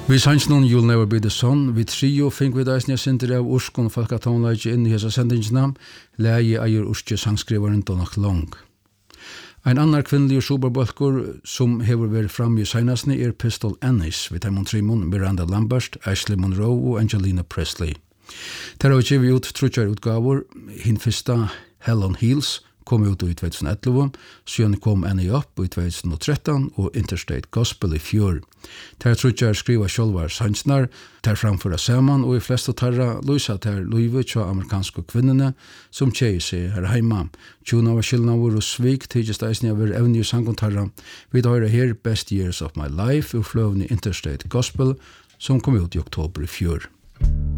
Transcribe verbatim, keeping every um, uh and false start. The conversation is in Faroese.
Vi sanns noen You'll Never Be The Sun, vi trio fink vi daisni a sinter av urskon folkatonleidje inn i hesa sendingsnam, leie eier urske sangskrivaren Donald Long. Ein annar kvinnelig superbolkur som hever vært fram i seinasni er Pistol Annis, vi taimon trimon Miranda Lambert, Ashley Monroe og Angelina Presley. Der har vi givet ut trutjar utgavur, hin fyrsta Hell on Heels, kom ut i tjugo elva, siden kom Annie Up i tjugo tretton og Interstate Gospel i fjör. Der trutjar skriva sjálvar sangsnar, der framføra saman og i flest av tarra lysa ter luive tja amerikanske kvinnene som tjei seg her heima. Tjuna var skillnavur og svik tidligst eisni av er evni i sangon tarra. Vi høyre her Best Years of My Life og fløvni Interstate Gospel som kom ut i oktober i fjör.